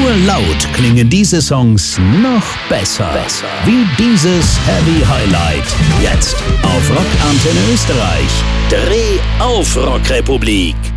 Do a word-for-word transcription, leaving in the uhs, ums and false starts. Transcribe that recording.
Nur laut klingen diese Songs noch besser. besser. Wie dieses Heavy Highlight. Jetzt auf Rock Antenne Österreich. Dreh auf Rockrepublik.